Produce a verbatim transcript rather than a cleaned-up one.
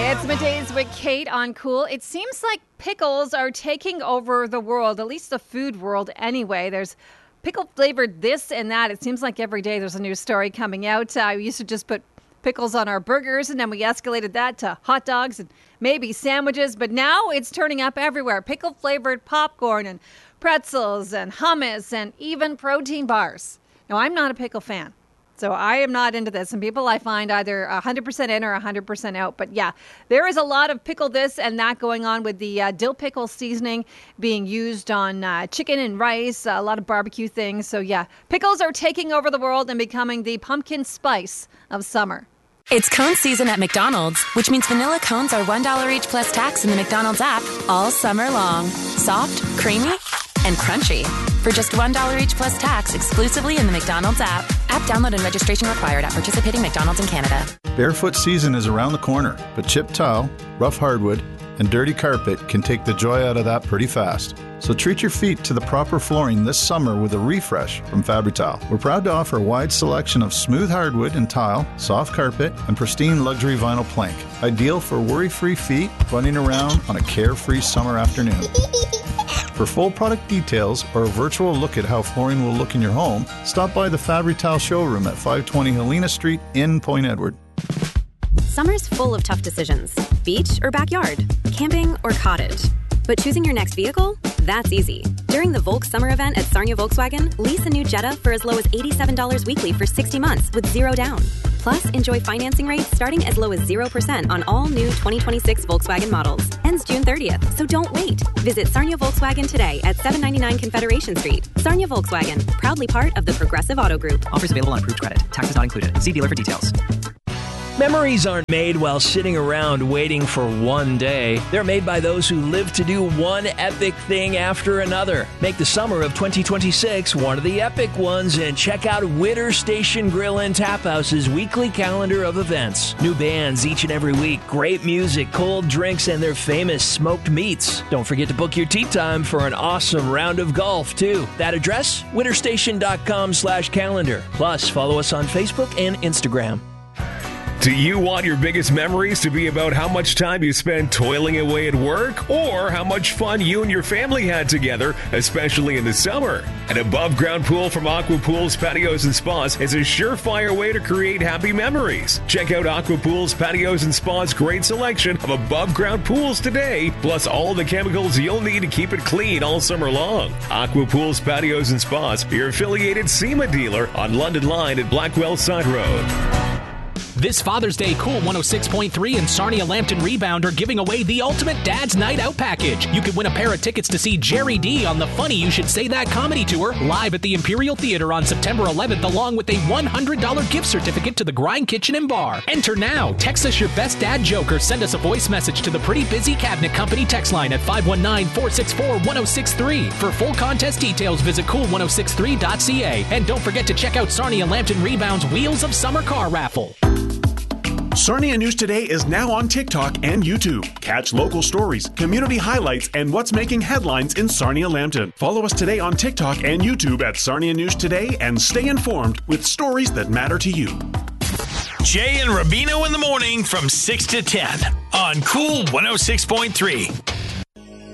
It's Middays with Kate on Cool. It seems like pickles are taking over the world, at least the food world anyway. There's pickle flavored this and that. It seems like every day there's a new story coming out. Uh, we used to just put pickles on our burgers, and then we escalated that to hot dogs and maybe sandwiches. But now it's turning up everywhere. Pickle flavored popcorn and pretzels and hummus and even protein bars. Now, I'm not a pickle fan, so I am not into this. And people I find either one hundred percent in or one hundred percent out. But yeah, there is a lot of pickle this and that going on with the uh, dill pickle seasoning being used on uh, chicken and rice, uh, a lot of barbecue things. So yeah, pickles are taking over the world and becoming the pumpkin spice of summer. It's cone season at McDonald's, which means vanilla cones are one dollar each plus tax in the McDonald's app all summer long. Soft, creamy, and crunchy. For just one dollar each plus tax exclusively in the McDonald's app. App download and registration required at participating McDonald's in Canada. Barefoot season is around the corner, but chipped tile, rough hardwood, and dirty carpet can take the joy out of that pretty fast. So treat your feet to the proper flooring this summer with a refresh from Fabri-Tile. We're proud to offer a wide selection of smooth hardwood and tile, soft carpet, and pristine luxury vinyl plank. Ideal for worry-free feet running around on a carefree summer afternoon. For full product details or a virtual look at how flooring will look in your home, stop by the Fabri-Tile showroom at five twenty Helena Street in Point Edward. Summer's full of tough decisions. Beach or backyard? Camping or cottage? But choosing your next vehicle? That's easy. During the Volk Summer event at Sarnia Volkswagen, lease a new Jetta for as low as eighty-seven dollars weekly for sixty months with zero down. Plus, enjoy financing rates starting as low as zero percent on all new twenty twenty-six Volkswagen models. Ends June thirtieth, so don't wait. Visit Sarnia Volkswagen today at seven ninety-nine Confederation Street. Sarnia Volkswagen, proudly part of the Progressive Auto Group. Offers available on approved credit. Taxes not included. See dealer for details. Memories aren't made while sitting around waiting for one day. They're made by those who live to do one epic thing after another. Make the summer of twenty twenty-six one of the epic ones and check out Witter Station Grill and Tap House's weekly calendar of events. New bands each and every week, great music, cold drinks, and their famous smoked meats. Don't forget to book your tea time for an awesome round of golf, too. That address? witterstation.com slash calendar. Plus, follow us on Facebook and Instagram. Do you want your biggest memories to be about how much time you spend toiling away at work or how much fun you and your family had together, especially in the summer? An above-ground pool from Aqua Pools Patios and Spas is a surefire way to create happy memories. Check out Aqua Pools Patios and Spas' great selection of above-ground pools today, plus all the chemicals you'll need to keep it clean all summer long. Aqua Pools Patios and Spas, your affiliated SEMA dealer on London Line at Blackwell Side Road. This Father's Day, Cool one oh six point three and Sarnia Lambton Rebound are giving away the ultimate Dad's Night Out package. You could win a pair of tickets to see Jerry D on the Funny You Should Say That comedy tour live at the Imperial Theater on September eleventh, along with a one hundred dollars gift certificate to the Grind Kitchen and Bar. Enter now. Text us your best dad joke or send us a voice message to the Pretty Busy Cabinet Company text line at five one nine, four six four, one oh six three. For full contest details, visit cool ten sixty-three dot c a. And don't forget to check out Sarnia Lambton Rebound's Wheels of Summer car raffle. Sarnia News Today is now on TikTok and YouTube. Catch local stories, community highlights, and what's making headlines in Sarnia Lambton. Follow us today on TikTok and YouTube at Sarnia News Today and stay informed with stories that matter to you. Jay and Rubino in the morning from six to ten on Cool one oh six point three.